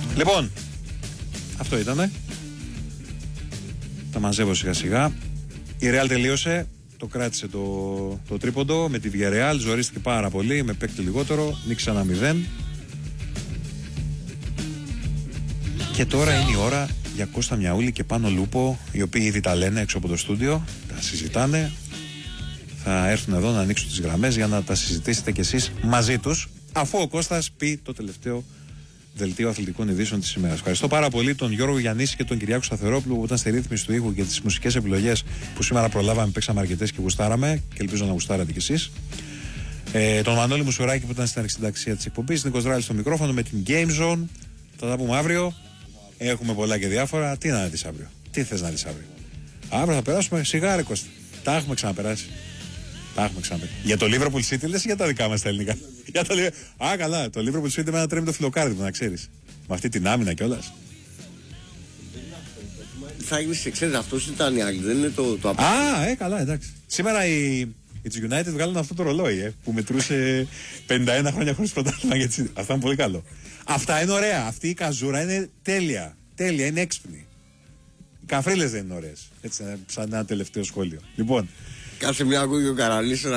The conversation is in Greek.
Λοιπόν, αυτό ήτανε. Τα μαζεύω σιγά σιγά. Η Real τελείωσε. Το κράτησε το τρίποντο με τη Villarreal. Ζορίστηκε πάρα πολύ με παίκτη λιγότερο. Νίκησε 1-0. Και τώρα είναι η ώρα για Κώστα Μιαούλη και Πάνο Λούπο, οι οποίοι ήδη τα λένε έξω από το στούντιο. Τα συζητάνε. Θα έρθουν εδώ να ανοίξουν τις γραμμές για να τα συζητήσετε κι εσείς μαζί τους, αφού ο Κώστας πει το τελευταίο δελτίο αθλητικών ειδήσεων της ημέρας. Ευχαριστώ πάρα πολύ τον Γιώργο Γιαννίση και τον Κυριάκο Σταθερόπουλου που ήταν στη ρύθμιση του ήχου και τις μουσικές επιλογές που σήμερα προλάβαμε, παίξαμε αρκετές και γουστάραμε και ελπίζω να γουστάρατε κι εσείς. Τον Μανώλη Μουσουράκη που ήταν στην αρχισυνταξία της εκπομπής, Νίκος Δράλης στο μικρόφωνο με την Game Zone. Θα τα πούμε αύριο. Έχουμε πολλά και διάφορα. Τι να δεις αύριο? Τι θες να δεις αύριο? Αύριο θα περάσουμε σιγά, ρε Κώστα. Τα έχουμε ξαναπεράσει. Για το Liverpool City λες ή για τα δικά μας τα ελληνικά? Α, καλά. Το Liverpool City με ένα τρέμει το φιλοκάρδι μου, να ξέρεις. Με αυτή την άμυνα κιόλας. Θα γίνεις εξαίρεση. Αυτός ήταν η άλλη, δεν είναι το απ' καλά, εντάξει. Σήμερα οι United βγάλουν αυτό το ρολόι που μετρούσε 51 χρόνια χωρίς πρωτάθλημα. Αυτό είναι πολύ καλό. Αυτά είναι ωραία. Αυτή η καζούρα είναι τέλεια. Τέλεια, είναι έξυπνη. Οι καφρίλες δεν είναι ωραίες. Έτσι, σαν ένα τελευταίο σχόλιο. Λοιπόν. Κάτσε μια ακούγει ο Καραλής